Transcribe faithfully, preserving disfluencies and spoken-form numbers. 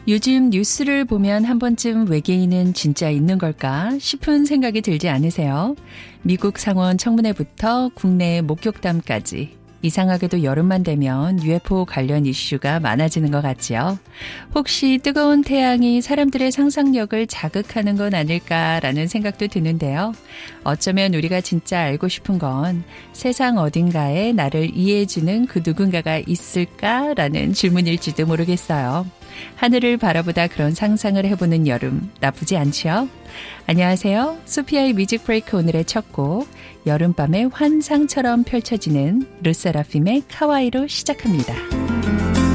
요즘 뉴스를 보면 한 번쯤 외계인은 진짜 있는 걸까 싶은 생각이 들지 않으세요? 미국 상원 청문회부터 국내 목격담까지 이상하게도 여름만 되면 유에프오 관련 이슈가 많아지는 것 같지요. 혹시 뜨거운 태양이 사람들의 상상력을 자극하는 건 아닐까라는 생각도 드는데요. 어쩌면 우리가 진짜 알고 싶은 건 세상 어딘가에 나를 이해해주는 그 누군가가 있을까라는 질문일지도 모르겠어요. 하늘을 바라보다 그런 상상을 해보는 여름 나쁘지 않지요? 안녕하세요. 소피아의 뮤직 브레이크 오늘의 첫 곡 여름밤의 환상처럼 펼쳐지는 르세라핌의 카와이로 시작합니다.